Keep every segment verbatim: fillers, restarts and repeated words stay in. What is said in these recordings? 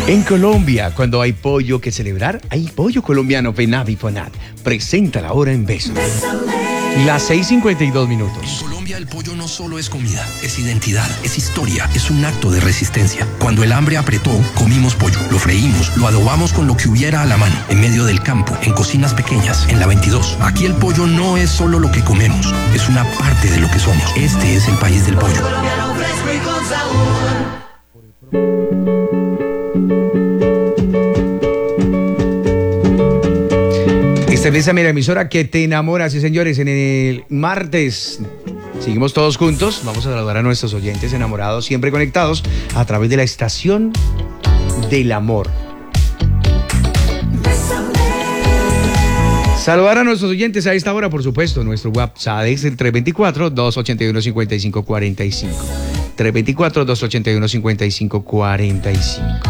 En Colombia, cuando hay pollo que celebrar, hay pollo colombiano Fenav y Fonat. Presenta la hora en besos. Las seis cincuenta y dos minutos. En Colombia el pollo no solo es comida, es identidad, es historia, es un acto de resistencia. Cuando el hambre apretó, comimos pollo, lo freímos, lo adobamos con lo que hubiera a la mano, en medio del campo, en cocinas pequeñas, en la veintidós. Aquí el pollo no es solo lo que comemos, es una parte de lo que somos. Este es el país del pollo. Colombiano fresco y con sabor. Esta es esa mera emisora que te enamora, sí señores. En el martes seguimos todos juntos. Vamos a saludar a nuestros oyentes enamorados, siempre conectados a través de la estación del amor. Saludar a nuestros oyentes a esta hora, por supuesto. Nuestro WhatsApp es el tres dos cuatro, dos ocho uno, cinco cinco cuatro cinco. tres dos cuatro, dos ocho uno, cinco cinco cuatro cinco.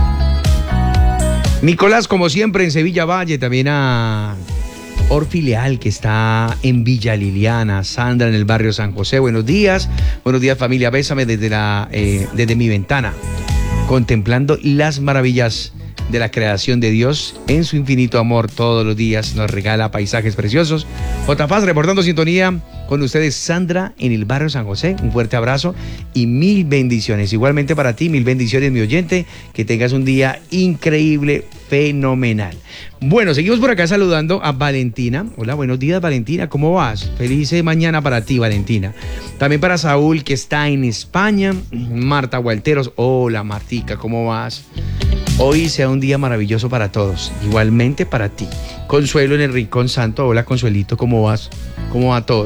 Nicolás, como siempre, en Sevilla Valle. También a Orfi Leal, que está en Villa Liliana. Sandra, en el barrio San José. Buenos días. Buenos días, familia. Bésame desde, la, eh, desde mi ventana, contemplando las maravillas de la creación de Dios. En su infinito amor, todos los días nos regala paisajes preciosos. J. Paz, reportando sintonía con ustedes. Sandra, en el barrio San José. Un fuerte abrazo y mil bendiciones. Igualmente para ti, mil bendiciones, mi oyente. Que tengas un día increíble, fenomenal. Bueno, seguimos por acá saludando a Valentina. Hola, buenos días, Valentina. ¿Cómo vas? Feliz mañana para ti, Valentina. También para Saúl, que está en España. Marta Gualteros. Hola, Martica, ¿cómo vas? Hoy sea un día maravilloso para todos, igualmente para ti. Consuelo en el Rincón Santo. Hola, Consuelito, ¿cómo vas? ¿Cómo va todo?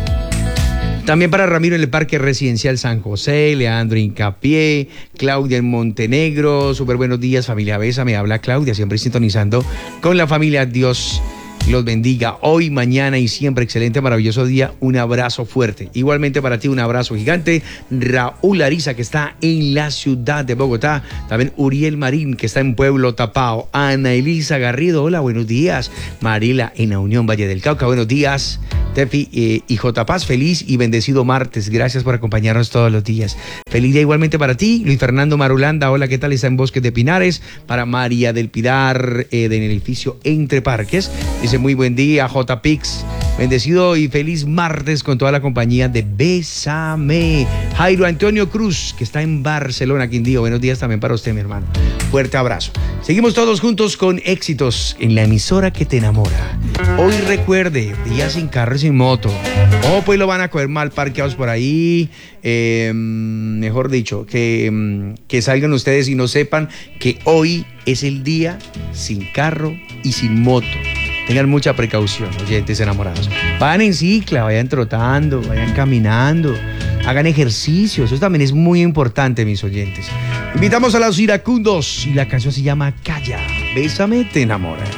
También para Ramiro en el Parque Residencial San José, Leandro Incapié, Claudia en Montenegro. Súper buenos días, familia Besa. Me habla Claudia, siempre sintonizando con la familia. Dios los bendiga hoy, mañana y siempre. Excelente, maravilloso día. Un abrazo fuerte. Igualmente para ti, un abrazo gigante. Raúl Ariza, que está en la ciudad de Bogotá. También Uriel Marín, que está en Pueblo Tapao. Ana Elisa Garrido. Hola, buenos días. Marila en la Unión Valle del Cauca. Buenos días. Tefi eh, y J. Paz, feliz y bendecido martes. Gracias por acompañarnos todos los días. Feliz día igualmente para ti. Luis Fernando Marulanda. Hola, ¿qué tal? Está en Bosques de Pinares. Para María del Pilar, eh, del edificio Entre Parques. Dice, muy buen día, J. Pix. Bendecido y feliz martes con toda la compañía de Bésame. Jairo Antonio Cruz, que está en Barcelona, Quindío. Buenos días también para usted, mi hermano. Fuerte abrazo. Seguimos todos juntos con éxitos en la emisora que te enamora. Hoy recuerde, día sin carro y sin moto. Oh, pues lo van a coger mal parqueados por ahí. Eh, mejor dicho, que, que salgan ustedes y no sepan que hoy es el día sin carro y sin moto. Tengan mucha precaución, oyentes enamorados. Vayan en cicla, vayan trotando, vayan caminando, hagan ejercicio. Eso también es muy importante, mis oyentes. Invitamos a los iracundos y la canción se llama Calla. Bésame, te enamora.